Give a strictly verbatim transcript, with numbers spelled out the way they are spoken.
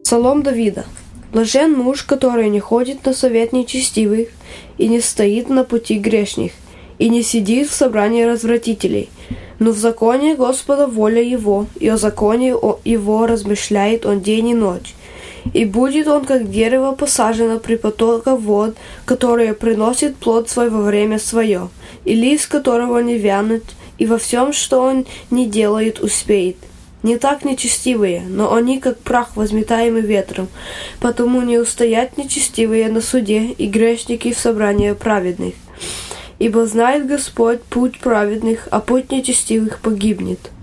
Псалом Давида. Блажен муж, который не ходит на совет нечестивых, и не стоит на пути грешных, и не сидит в собрании развратителей, но в законе Господа воля его, и о законе его размышляет он день и ночь. И будет он, как дерево, посажено при потоках вод, которое приносит плод свой во время свое, и лист которого не вянет, и во всем, что он не делает, успеет. Не так нечестивые, но они, как прах, возметаемый ветром, потому не устоят нечестивые на суде и грешники в собрании праведных. Ибо знает Господь путь праведных, а путь нечестивых погибнет.